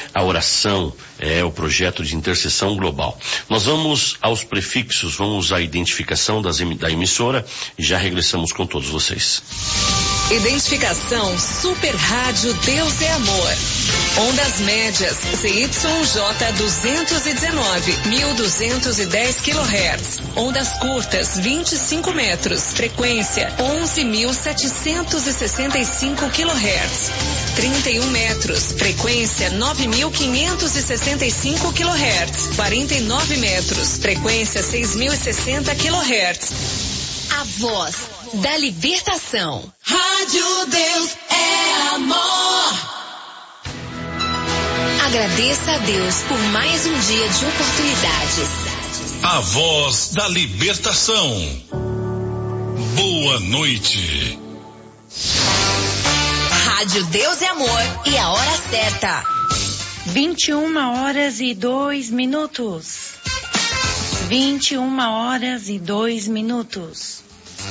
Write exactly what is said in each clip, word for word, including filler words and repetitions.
a oração, é o projeto de intercessão global. Nós vamos aos prefixos, vamos à identificação das, da emissora e já regressamos com todos vocês. Identificação Super Rádio Deus é Amor. Ondas médias C Y J duzentos e dezenove, mil duzentos e dez quilohertz. Ondas curtas vinte e cinco metros. Frequência onze mil setecentos e sessenta e cinco quilohertz. trinta e um metros. Frequência nove mil quinhentos e sessenta e cinco quilohertz. quarenta e nove metros. Frequência seis mil e sessenta quilohertz. A voz da libertação. Rádio Deus é Amor. Agradeça a Deus por mais um dia de oportunidades. A voz da libertação. Boa noite. Rádio Deus é Amor e a hora certa. vinte e uma horas e dois minutos. vinte e uma horas e dois minutos.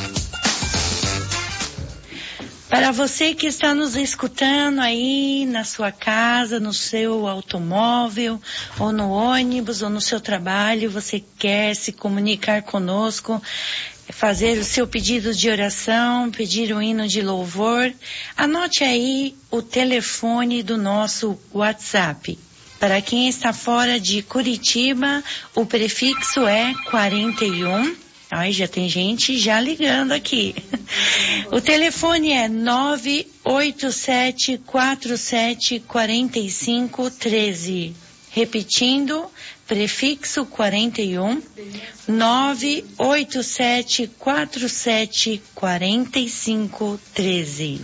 Para você que está nos escutando aí na sua casa, no seu automóvel, ou no ônibus, ou no seu trabalho, você quer se comunicar conosco, fazer o seu pedido de oração, pedir um hino de louvor, anote aí o telefone do nosso WhatsApp. Para quem está fora de Curitiba, o prefixo é quarenta e um. Ai, já tem gente já ligando aqui. O telefone é nove oito sete quatro sete quatro cinco um três. Repetindo, prefixo quarenta e um, nove oito sete quatro sete quatro cinco um três.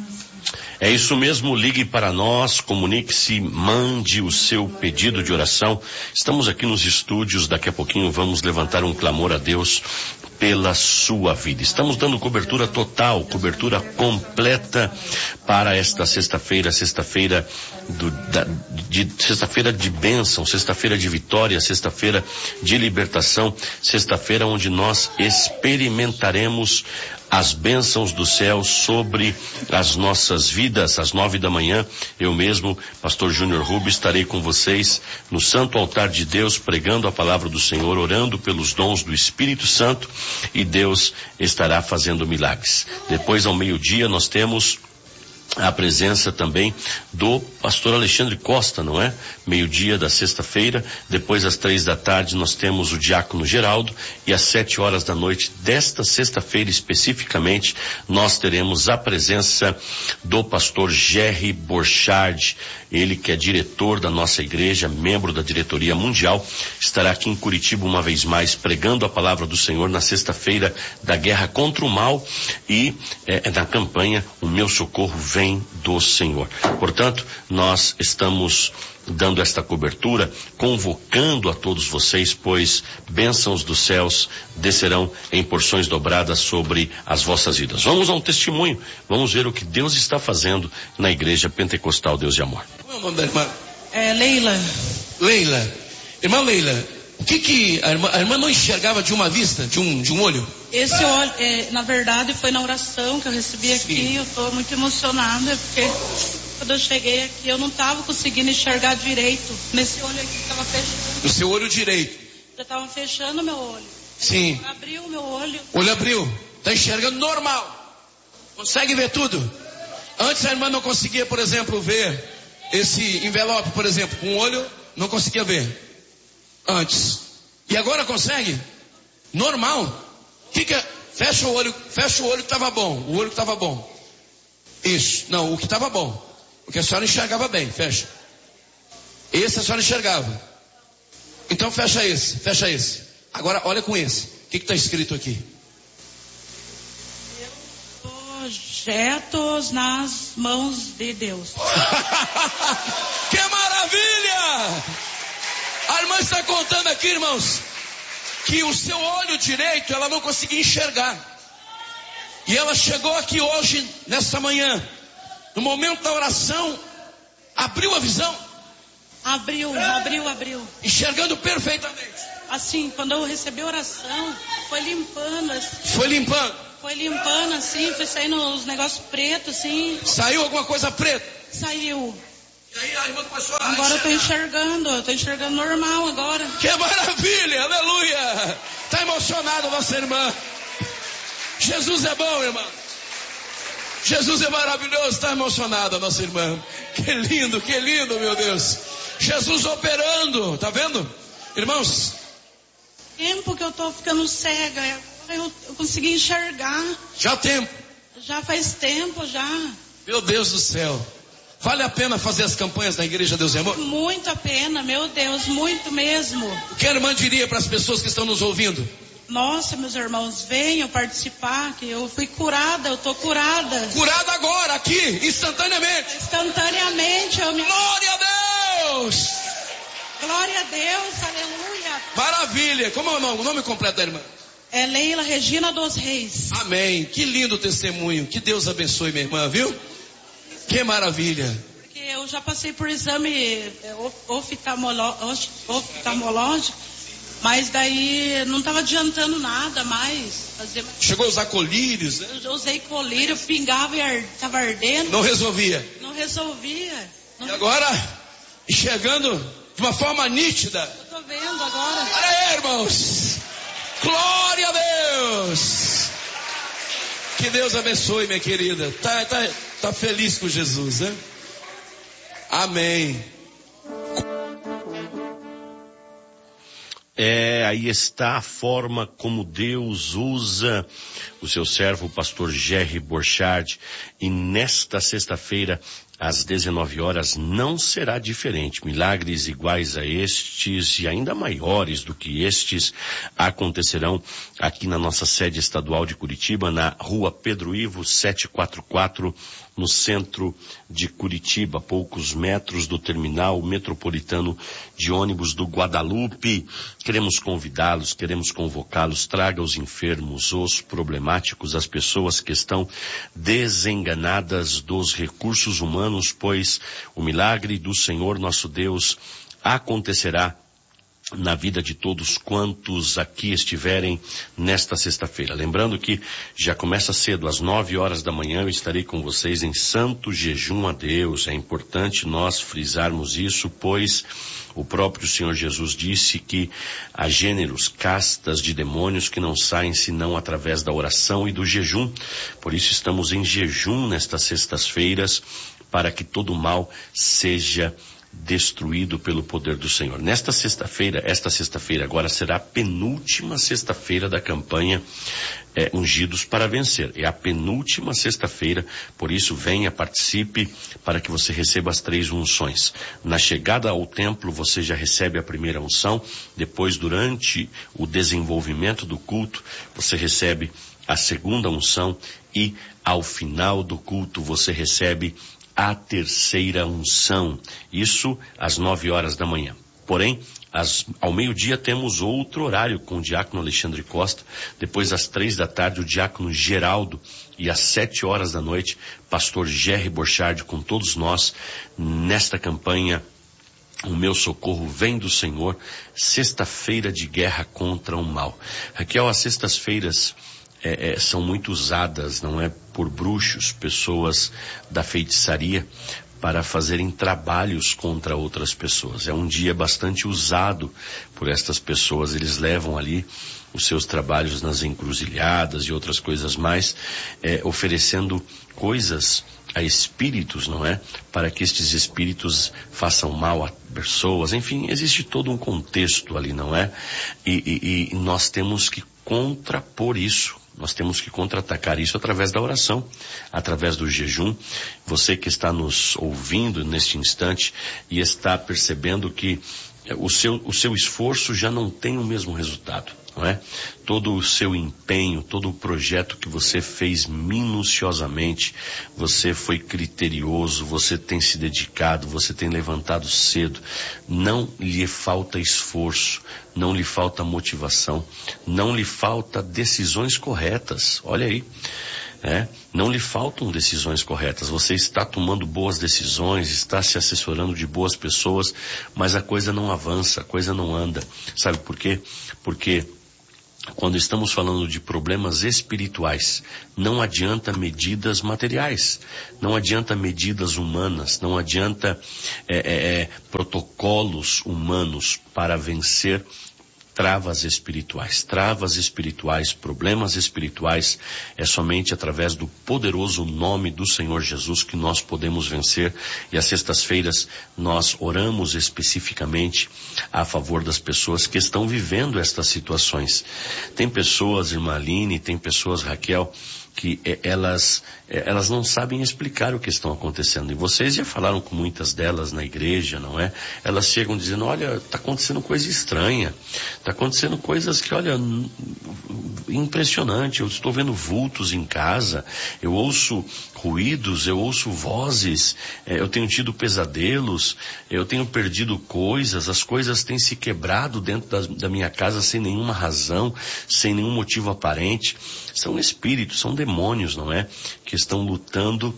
É isso mesmo, ligue para nós, comunique-se, mande o seu pedido de oração. Estamos aqui nos estúdios, daqui a pouquinho vamos levantar um clamor a Deus pela sua vida. Estamos dando cobertura total, cobertura completa para esta sexta-feira, sexta-feira do, da, de sexta-feira de bênção, sexta-feira de vitória, sexta-feira de libertação, sexta-feira onde nós experimentaremos as bênçãos do céu sobre as nossas vidas. Às nove da manhã, eu mesmo, pastor Júnior Rubio, estarei com vocês no santo altar de Deus, pregando a palavra do Senhor, orando pelos dons do Espírito Santo, e Deus estará fazendo milagres. Depois, ao meio-dia, nós temos a presença também do pastor Alexandre Costa, não é? Meio-dia da sexta-feira, depois às três da tarde nós temos o diácono Geraldo, e às sete horas da noite desta sexta-feira especificamente, nós teremos a presença do pastor Jerry Borchardt, ele que é diretor da nossa igreja, membro da diretoria mundial, estará aqui em Curitiba uma vez mais pregando a palavra do Senhor na sexta-feira da guerra contra o mal e é, na campanha O Meu Socorro Vem do Senhor. Portanto, nós estamos dando esta cobertura, convocando a todos vocês, pois bênçãos dos céus descerão em porções dobradas sobre as vossas vidas. Vamos a um testemunho, vamos ver o que Deus está fazendo na Igreja Pentecostal Deus de Amor. Qual é o nome da irmã? É Leila. Leila. Irmã Leila, o que que a irmã, a irmã não enxergava de uma vista, de um, de um olho? Esse olho, é, na verdade, foi na oração que eu recebi aqui. Sim. Eu estou muito emocionada, porque quando eu cheguei aqui, eu não estava conseguindo enxergar direito. Nesse olho aqui estava fechando. No seu olho direito? Já estava fechando meu olho. Sim. Abriu o meu olho. O olho abriu. Está enxergando normal. Consegue ver tudo? Antes a irmã não conseguia, por exemplo, ver esse envelope, por exemplo, com o olho, não conseguia ver. Antes. E agora consegue? Normal. Que que é? Fecha o olho, fecha o olho que estava bom. O olho que estava bom. Isso. Não, o que estava bom. Porque a senhora enxergava bem. Fecha. Esse a senhora enxergava. Então fecha esse, fecha esse. Agora olha com esse. O que está escrito aqui? Projetos nas mãos de Deus. Que maravilha! A irmã está contando aqui, irmãos, que o seu olho direito ela não conseguia enxergar. E ela chegou aqui hoje, nessa manhã, no momento da oração, abriu a visão. Abriu, abriu, abriu. Enxergando perfeitamente. Assim, quando eu recebi a oração, foi limpando. Assim, foi limpando? Foi limpando assim, foi saindo os negócios pretos assim. Saiu alguma coisa preta? Saiu. E aí a irmã começou a Agora eu tô enxergar. enxergando, eu tô enxergando normal agora. Que maravilha, aleluia. Está emocionada a nossa irmã. Jesus é bom, irmã. Jesus é maravilhoso, está emocionada a nossa irmã. Que lindo, que lindo, meu Deus. Jesus operando, tá vendo? Irmãos, Tempo que eu tô ficando cega, agora eu, eu consegui enxergar. já tempo. Já faz tempo, já. Meu Deus do céu. Vale a pena fazer as campanhas da Igreja Deus e Amor? Muito a pena, meu Deus, muito mesmo. O que a irmã diria para as pessoas que estão nos ouvindo? Nossa, meus irmãos, venham participar, que eu fui curada, eu tô curada. Curada agora, aqui, instantaneamente. Instantaneamente, eu me... Glória a Deus. Glória a Deus, aleluia. Maravilha. Como é o nome, o nome completo da irmã? É Leila Regina dos Reis. Amém. Que lindo testemunho. Que Deus abençoe minha irmã, viu? Que maravilha. Porque eu já passei por exame é, oftalmolo- oftalmológico, mas daí não estava adiantando nada mais. Fazer... Chegou a usar colírios, né? Eu usei colírio, pingava e ar... tava ardendo. Não resolvia. Não resolvia. Não... E agora, enxergando de uma forma nítida. Eu tô vendo agora. Olha aí, irmãos. Glória a Deus. Que Deus abençoe, minha querida. Tá, tá, tá feliz com Jesus, né? Amém. É, aí está a forma como Deus usa o seu servo, o pastor Jerry Borchardt, e nesta sexta-feira, às dezenove horas, não será diferente. Milagres iguais a estes e ainda maiores do que estes acontecerão aqui na nossa sede estadual de Curitiba, na rua Pedro Ivo setecentos e quarenta e quatro, no centro de Curitiba, a poucos metros do terminal metropolitano de ônibus do Guadalupe. Queremos convidá-los, queremos convocá-los. Traga os enfermos, os problemáticos, as pessoas que estão desenganadas dos recursos humanos, pois o milagre do Senhor nosso Deus acontecerá na vida de todos quantos aqui estiverem nesta sexta-feira. Lembrando que já começa cedo, às nove horas da manhã, eu estarei com vocês em santo jejum a Deus. É importante nós frisarmos isso, pois o próprio Senhor Jesus disse que há gêneros, castas de demônios que não saem senão através da oração e do jejum. Por isso estamos em jejum nestas sextas-feiras, para que todo mal seja destruído pelo poder do Senhor. Nesta sexta-feira, esta sexta-feira agora será a penúltima sexta-feira da campanha é, Ungidos para Vencer. É a penúltima sexta-feira, por isso venha, participe, para que você receba as três unções. Na chegada ao templo você já recebe a primeira unção, depois durante o desenvolvimento do culto você recebe a segunda unção e ao final do culto você recebe a terceira unção, isso às nove horas da manhã. Porém, às, ao meio-dia temos outro horário com o diácono Alexandre Costa, depois às três da tarde o diácono Geraldo e às sete horas da noite, pastor Jerry Borchardt com todos nós nesta campanha O Meu Socorro Vem do Senhor, sexta-feira de guerra contra o mal. Raquel, as sextas-feiras É, é, são muito usadas, não é, por bruxos, pessoas da feitiçaria, para fazerem trabalhos contra outras pessoas. É um dia bastante usado por estas pessoas. Eles levam ali os seus trabalhos nas encruzilhadas e outras coisas mais, é, oferecendo coisas a espíritos, não é? Para que estes espíritos façam mal a pessoas. Enfim, existe todo um contexto ali, não é? E, e, e nós temos que contrapor isso. Nós temos que contra-atacar isso através da oração, através do jejum. Você que está nos ouvindo neste instante e está percebendo que o seu, o seu esforço já não tem o mesmo resultado, não é? Todo o seu empenho, todo o projeto que você fez minuciosamente, você foi criterioso, você tem se dedicado, você tem levantado cedo, não lhe falta esforço, não lhe falta motivação, não lhe falta decisões corretas, olha aí. É, não lhe faltam decisões corretas, você está tomando boas decisões, está se assessorando de boas pessoas, mas a coisa não avança, a coisa não anda. Sabe por quê? Porque quando estamos falando de problemas espirituais, não adianta medidas materiais, não adianta medidas humanas, não adianta é, é, é, protocolos humanos para vencer travas espirituais. Travas espirituais, problemas espirituais, é somente através do poderoso nome do Senhor Jesus que nós podemos vencer. E às sextas-feiras nós oramos especificamente a favor das pessoas que estão vivendo estas situações. Tem pessoas, irmã Aline, tem pessoas, Raquel, que eh, elas, eh, elas não sabem explicar o que estão acontecendo. E vocês já falaram com muitas delas na igreja, não é? Elas chegam dizendo, olha, está acontecendo coisa estranha, está acontecendo coisas que, olha, impressionante, eu estou vendo vultos em casa, eu ouço ruídos, eu ouço vozes, eh, eu tenho tido pesadelos, eu tenho perdido coisas, as coisas têm se quebrado dentro da, da minha casa sem nenhuma razão, sem nenhum motivo aparente. São espíritos, são demônios, não é? Que estão lutando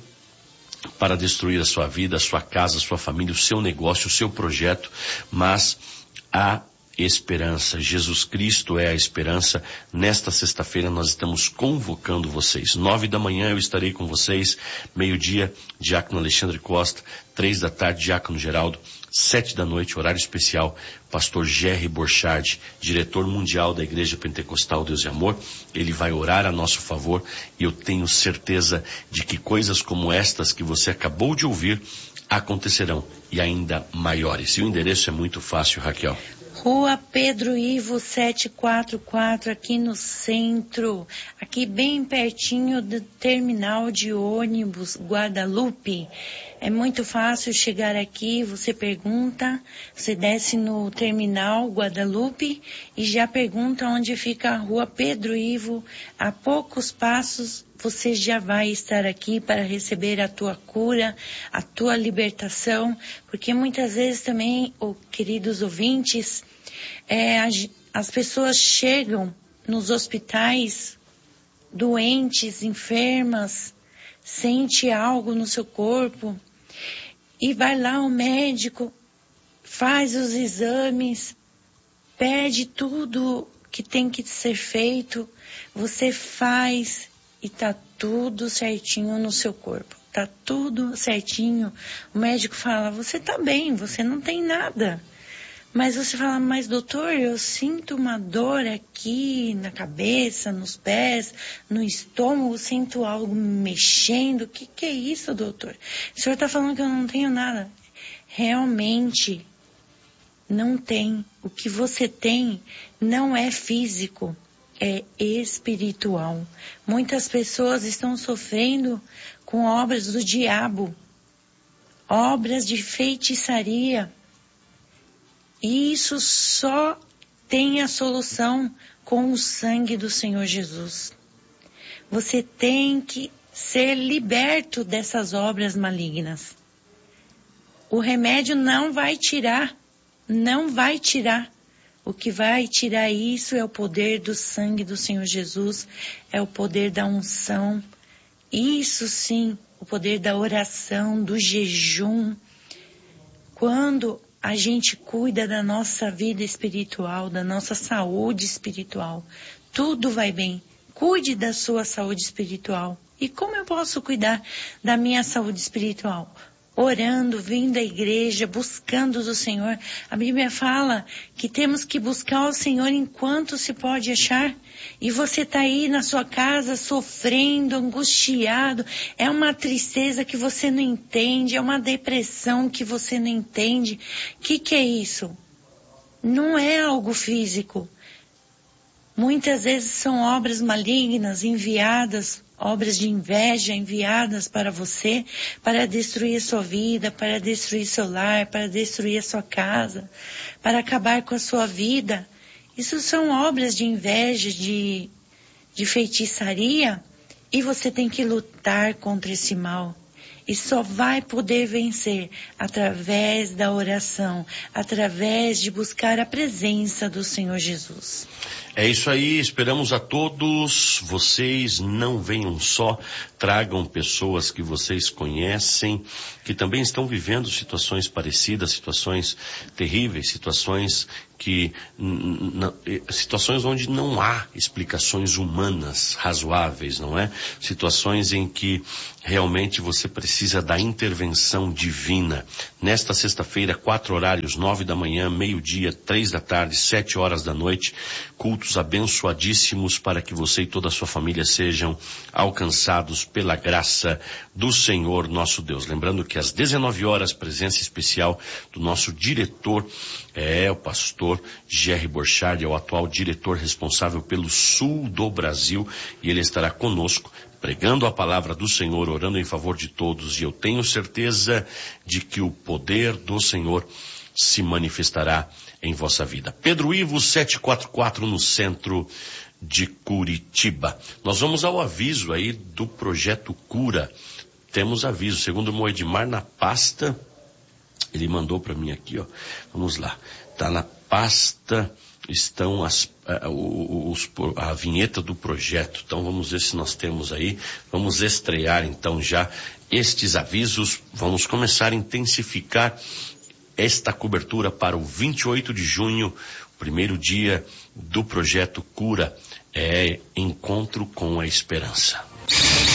para destruir a sua vida, a sua casa, a sua família, o seu negócio, o seu projeto, mas há esperança. Jesus Cristo é a esperança. Nesta sexta-feira nós estamos convocando vocês. Nove da manhã eu estarei com vocês, meio-dia, Diácono Alexandre Costa, três da tarde, Diácono Geraldo, sete da noite, horário especial, pastor Jerry Borchardt, diretor mundial da Igreja Pentecostal Deus e Amor. Ele vai orar a nosso favor e eu tenho certeza de que coisas como estas que você acabou de ouvir acontecerão e ainda maiores. E o endereço é muito fácil, Raquel. Rua Pedro Ivo setecentos e quarenta e quatro, aqui no centro, aqui bem pertinho do terminal de ônibus Guadalupe. É muito fácil chegar aqui, você pergunta, você desce no terminal Guadalupe e já pergunta onde fica a Rua Pedro Ivo. A poucos passos você já vai estar aqui para receber a tua cura, a tua libertação, porque muitas vezes também, oh, queridos ouvintes, é, as, as pessoas chegam nos hospitais doentes, enfermas, sente algo no seu corpo e vai lá o médico, faz os exames, pede tudo que tem que ser feito, você faz e tá tudo certinho no seu corpo, tá tudo certinho. O médico fala, você tá bem, você não tem nada. Mas você fala, mas doutor, eu sinto uma dor aqui na cabeça, nos pés, no estômago, sinto algo mexendo. O que que é isso, doutor? O senhor está falando que eu não tenho nada. Realmente, não tem. O que você tem não é físico, é espiritual. Muitas pessoas estão sofrendo com obras do diabo, obras de feitiçaria. E isso só tem a solução com o sangue do Senhor Jesus. Você tem que ser liberto dessas obras malignas. O remédio não vai tirar, não vai tirar. O que vai tirar isso é o poder do sangue do Senhor Jesus, é o poder da unção. Isso sim, o poder da oração, do jejum. Quando a gente cuida da nossa vida espiritual, da nossa saúde espiritual, tudo vai bem. Cuide da sua saúde espiritual. E como eu posso cuidar da minha saúde espiritual? Orando, vindo à igreja, buscando do Senhor. A Bíblia fala que temos que buscar o Senhor enquanto se pode achar. E você está aí na sua casa sofrendo, angustiado. É uma tristeza que você não entende, é uma depressão que você não entende. O que que é isso? Não é algo físico. Muitas vezes são obras malignas enviadas, obras de inveja enviadas para você, para destruir a sua vida, para destruir seu lar, para destruir a sua casa, para acabar com a sua vida. Isso são obras de inveja, de, de feitiçaria, e você tem que lutar contra esse mal. E só vai poder vencer através da oração, através de buscar a presença do Senhor Jesus. É isso aí, esperamos a todos. Vocês não venham só, tragam pessoas que vocês conhecem, que também estão vivendo situações parecidas, situações terríveis, situações que, situações onde não há explicações humanas razoáveis, não é? Situações em que realmente você precisa da intervenção divina. Nesta sexta-feira, quatro horários, nove da manhã, meio-dia, três da tarde, sete horas da noite, cultos abençoadíssimos para que você e toda a sua família sejam alcançados pela graça do Senhor nosso Deus. Lembrando que às dezenove horas, presença especial do nosso diretor, é o pastor Jerry Borchardt, é o atual diretor responsável pelo sul do Brasil, e ele estará conosco, pregando a palavra do Senhor, orando em favor de todos, e eu tenho certeza de que o poder do Senhor se manifestará em vossa vida. Pedro Ivo setecentos e quarenta e quatro, no centro de Curitiba. Nós vamos ao aviso aí do projeto Cura. Temos aviso, segundo o Moedmar, na pasta, ele mandou para mim aqui, ó, vamos lá, tá na pasta, estão as, a, os, a vinheta do projeto. Então vamos ver se nós temos aí, vamos estrear então já estes avisos, vamos começar a intensificar esta cobertura para o vinte e oito de junho, primeiro dia do projeto Cura, é Encontro com a Esperança.